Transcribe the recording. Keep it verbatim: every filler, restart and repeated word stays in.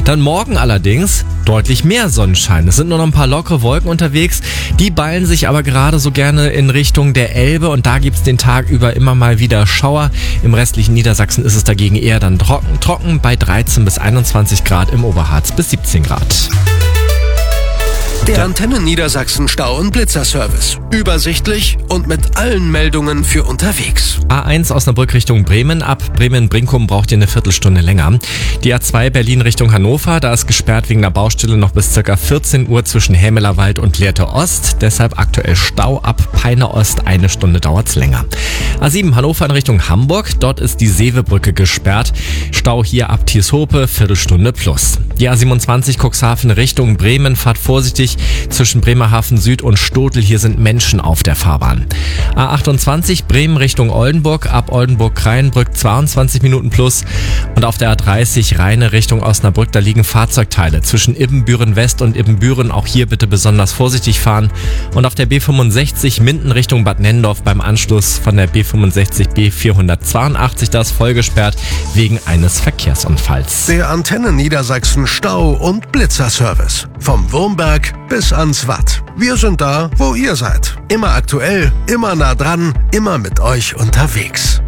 Dann morgen allerdings deutlich mehr Sonnenschein. Es sind nur noch ein paar lockere Wolken unterwegs. Die ballen sich aber gerade so gerne in Richtung der Elbe und da gibt's den Tag über immer mal wieder Schauer. Im restlichen Niedersachsen ist es dagegen eher dann trocken, trocken bei dreizehn bis einundzwanzig Grad, im Oberharz bis siebzehn Grad. Der Antenne Niedersachsen Stau- und Blitzerservice. Übersichtlich und mit allen Meldungen für unterwegs. A eins Osnabrück Richtung Bremen. Ab Bremen-Brinkum braucht ihr eine Viertelstunde länger. Die A zwei Berlin Richtung Hannover. Da ist gesperrt wegen der Baustelle noch bis ca. vierzehn Uhr zwischen Hämelerwald und Lehrte Ost. Deshalb aktuell Stau ab Peine Ost. Eine Stunde dauert's länger. A sieben Hannover in Richtung Hamburg. Dort ist die Seevebrücke gesperrt. Stau hier ab Tieshope. Viertelstunde plus. Die A siebenundzwanzig Cuxhaven Richtung Bremen. Fahrt vorsichtig zwischen Bremerhaven Süd und Stotel. Hier sind Menschen auf der Fahrbahn. A achtundzwanzig Bremen Richtung Oldenburg. Ab Oldenburg-Kreienbrück zweiundzwanzig Minuten plus. Und auf der A dreißig Rheine Richtung Osnabrück. Da liegen Fahrzeugteile zwischen Ibbenbüren West und Ibbenbüren. Auch hier bitte besonders vorsichtig fahren. Und auf der B fünfundsechzig Minden Richtung Bad Nennendorf beim Anschluss von der B fünfundsechzig B vierhundertzweiundachtzig. Da ist voll gesperrt wegen eines Verkehrsunfalls. Der Antenne Niedersachsen Stau- und Blitzerservice. Vom Wurmberg bis ans Watt. Wir sind da, wo ihr seid. Immer aktuell, immer nah dran, immer mit euch unterwegs.